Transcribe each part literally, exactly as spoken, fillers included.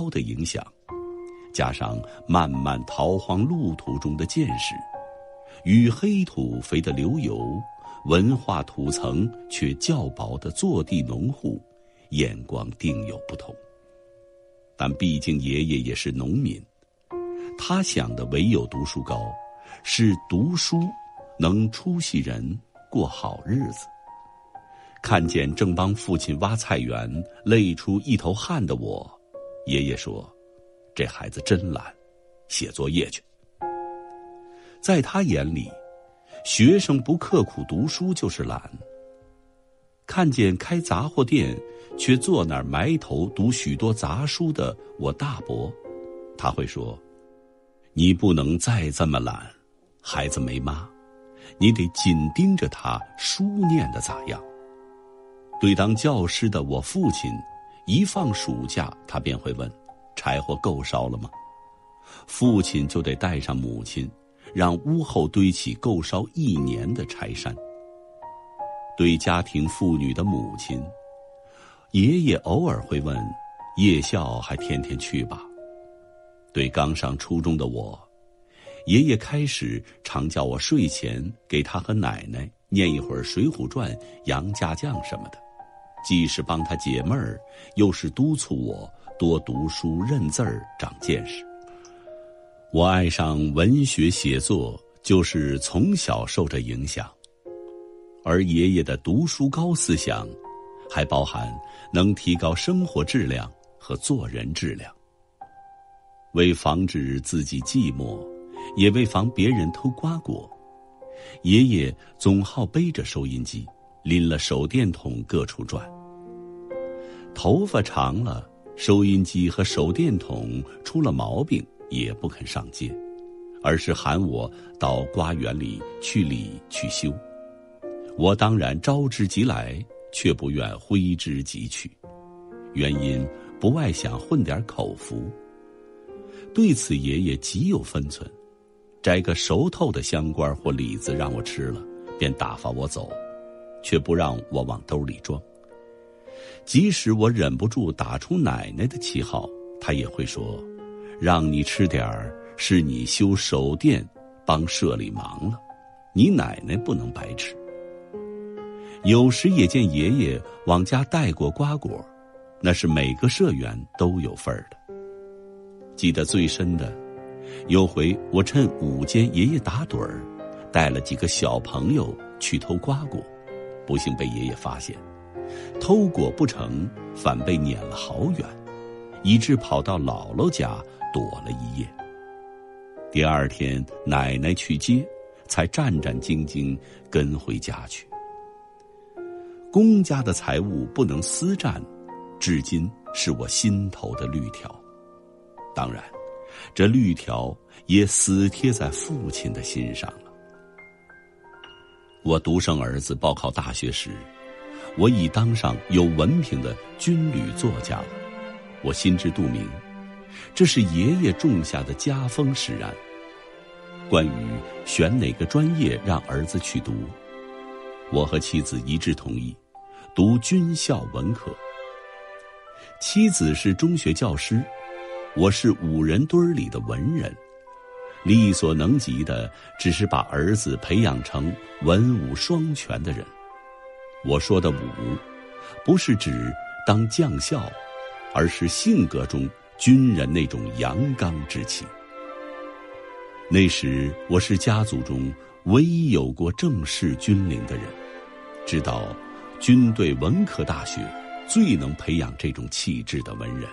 高的影响，加上漫漫逃荒路途中的见识，与黑土肥的流油，文化土层却较薄的坐地农户，眼光定有不同。但毕竟爷爷也是农民，他想的唯有读书高，是读书能出息人过好日子。看见正帮父亲挖菜园累出一头汗的我，爷爷说：“这孩子真懒，写作业去。”在他眼里，学生不刻苦读书就是懒。看见开杂货店却坐那儿埋头读许多杂书的我大伯，他会说：“你不能再这么懒，孩子没妈，你得紧盯着他书念的咋样。”对当教师的我父亲，一放暑假他便会问：“柴火够烧了吗？”父亲就得带上母亲，让屋后堆起够烧一年的柴山。对家庭妇女的母亲，爷爷偶尔会问：“夜校还天天去吧？”对刚上初中的我，爷爷开始常叫我睡前给他和奶奶念一会儿《水浒传》《杨家将》什么的，既是帮他解闷儿，又是督促我多读书认字儿长见识。我爱上文学写作，就是从小受这影响。而爷爷的读书高思想，还包含能提高生活质量和做人质量。为防止自己寂寞，也为防别人偷瓜果，爷爷总好背着收音机，拎了手电筒各处转。头发长了，收音机和手电筒出了毛病也不肯上街，而是喊我到瓜园里去理去修。我当然招之即来，却不愿挥之即去，原因不外想混点口福。对此爷爷极有分寸，摘个熟透的香瓜或李子让我吃了，便打发我走，却不让我往兜里装。即使我忍不住打出奶奶的旗号，他也会说：“让你吃点儿，是你修手电帮社里忙了，你奶奶不能白吃。”有时也见爷爷往家带过瓜果，那是每个社员都有份儿的。记得最深的，有回我趁午间爷爷打盹儿，带了几个小朋友去偷瓜果，不幸被爷爷发现，偷果不成，反被撵了好远，以致跑到姥姥家躲了一夜。第二天奶奶去接，才战战兢兢跟回家去。公家的财物不能私占，至今是我心头的绿条。当然，这绿条也死贴在父亲的心上了。我独生儿子报考大学时，我已当上有文凭的军旅作家了。我心知肚明，这是爷爷种下的家风使然。关于选哪个专业让儿子去读，我和妻子一致同意读军校文科。妻子是中学教师，我是五人堆里的文人，力所能及的只是把儿子培养成文武双全的人。我说的武，不是指当将校，而是性格中军人那种阳刚之气。那时我是家族中唯一有过正式军龄的人，知道军队文科大学最能培养这种气质的文人。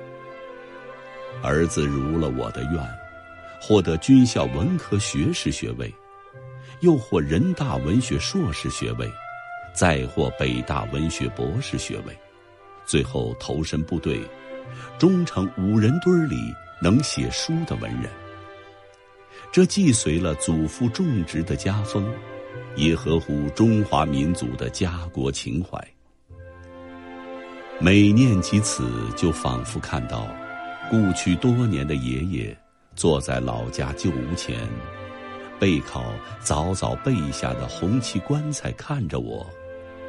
儿子如了我的愿，获得军校文科学士学位，又获人大文学硕士学位，再获北大文学博士学位，最后投身部队，终成五人堆里能写书的文人。这既随了祖父种植的家风，也合乎中华民族的家国情怀。每念及此，就仿佛看到故去多年的爷爷坐在老家旧屋前，背靠早早备下的红漆棺材看着我，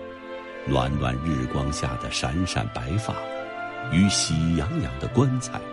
暖暖日光下的闪闪白发与喜洋洋的棺材